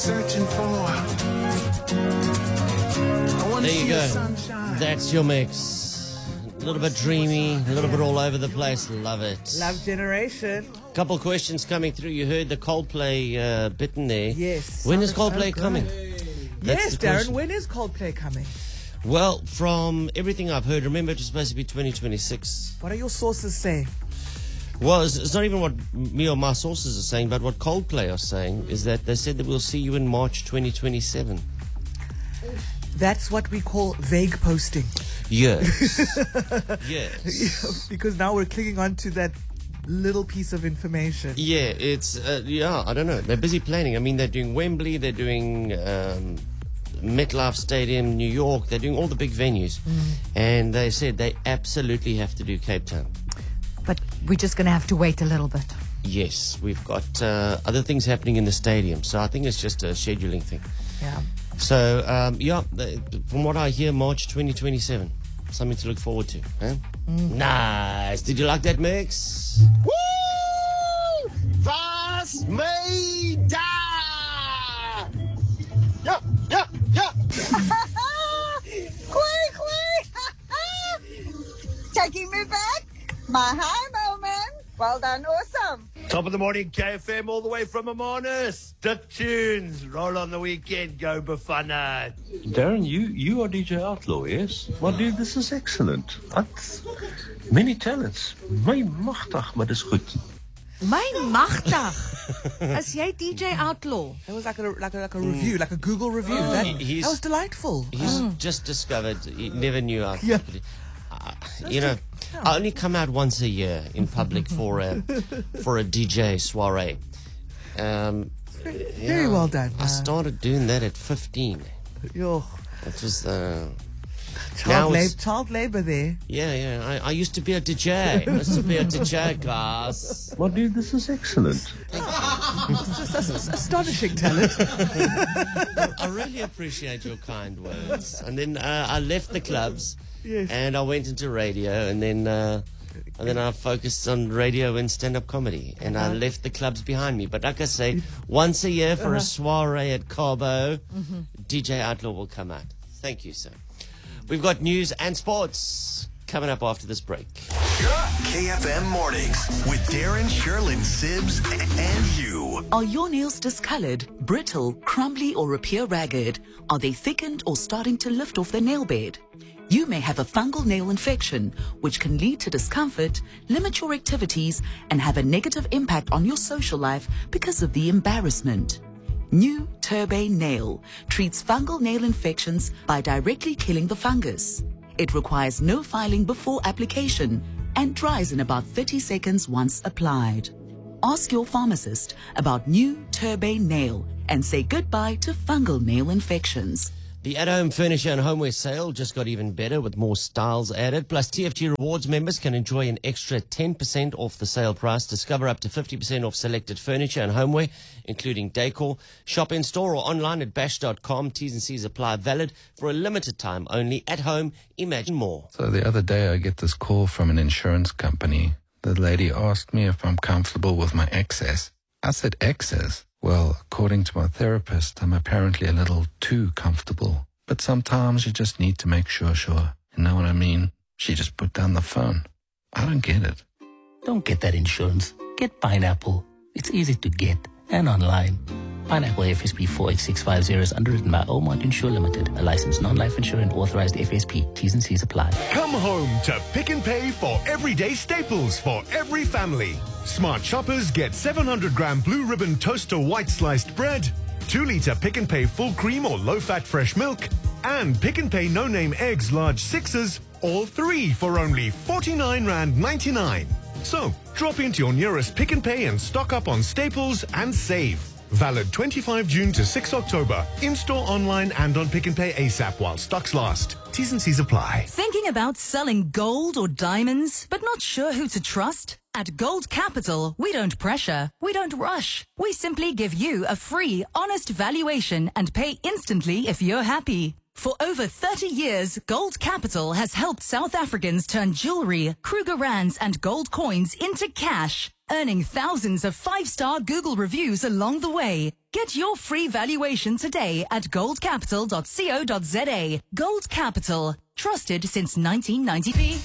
Searching for. There you go. That's your mix. A little bit dreamy, a little bit all over the place. Love it. Love Generation. Couple questions coming through. You heard the Coldplay bit in there. Yes. When is Sounded so Coldplay good. coming? Yes, the Darren, question. when is Coldplay coming? Well, from everything I've heard, remember it was supposed to be 2026. What are your sources saying? Well, it's not even what me or my sources are saying, but what Coldplay are saying is that they said that we'll see you in March 2027. That's what we call vague posting. Yes. Yes. Because now we're clinging on to that little piece of information. Yeah, it's, I don't know. They're busy planning. I mean, they're doing Wembley, they're doing MetLife Stadium, New York. They're doing all the big venues. And they said they absolutely have to do Cape Town. But we're just going to have to wait a little bit. Yes, we've got other things happening in the stadium. So I think it's just a scheduling thing. Yeah. So, from what I hear, March 2027. Something to look forward to. Huh? Nice. Did you like that mix? Woo! Was me da! Yeah. Quick! Taking me back. My high moment. Well done, awesome. Top of the morning, KFM, all the way from Amonis. The tunes. Roll on the weekend. Go Bafana. Darren, you are DJ Outlaw, yes? Maar dude, this is excellent. Many talents. My machtig, maar dis goed. My magtig. As jy DJ Outlaw. That was like a review, like a Google review. That was delightful. He's just discovered, he never knew how Yeah. I only come out once a year in public for a DJ soiree. Very well done. I started doing that at 15. Yo, It was child labor there. I used to be a DJ. Guys. Maar dude, this is excellent. Astonishing talent. I really appreciate your kind words. And then I left the clubs. Yes. And I went into radio, and then I focused on radio and stand-up comedy, and I left the clubs behind me. But like I say, once a year for a soiree at Cabo, DJ Outlaw will come out. Thank you, sir. We've got news and sports coming up after this break. KFM Mornings with Darren, Sherlyn, Sibbs, and you. Are your nails discolored, brittle, crumbly, or appear ragged? Are they thickened or starting to lift off the nail bed? You may have a fungal nail infection, which can lead to discomfort, limit your activities, and have a negative impact on your social life because of the embarrassment. New Turbane Nail treats fungal nail infections by directly killing the fungus. It requires no filing before application and dries in about 30 seconds once applied. Ask your pharmacist about New Turbane Nail and say goodbye to fungal nail infections. The at-home furniture and homeware sale just got even better with more styles added. Plus, TFG Rewards members can enjoy an extra 10% off the sale price. Discover up to 50% off selected furniture and homeware, including decor. Shop in store or online at bash.com. T's and C's apply. Valid for a limited time only. At home, imagine more. So the other day I get this call from an insurance company. The lady asked me if I'm comfortable with my excess. I said, excess? Well, according to my therapist, I'm apparently a little too comfortable. But sometimes you just need to make sure. You know what I mean? She just put down the phone. I don't get it. Don't get that insurance. Get Pineapple. It's easy to get and online. Pineapple FSP 48650 is underwritten by Omart Insure Limited, a licensed non-life insurer and authorized FSP. T's and C's apply. Come home to Pick and Pay for everyday staples for every family. Smart shoppers get 700-gram Blue Ribbon Toaster white sliced bread, 2-liter Pick and Pay full cream or low-fat fresh milk, and Pick and Pay no-name eggs large 6s, all 3 for only R49.99. So, drop into your nearest Pick and Pay and stock up on staples and save. Valid 25 June to 6 October. In-store, online, and on Pick and Pay ASAP while stocks last. T's and C's apply. Thinking about selling gold or diamonds, but not sure who to trust? At Gold Capital, we don't pressure, we don't rush. We simply give you a free, honest valuation and pay instantly if you're happy. For over 30 years, Gold Capital has helped South Africans turn jewelry, Kruger Rands, and gold coins into cash, earning thousands of 5-star Google reviews along the way. Get your free valuation today at goldcapital.co.za. Gold Capital. Trusted since 1990p.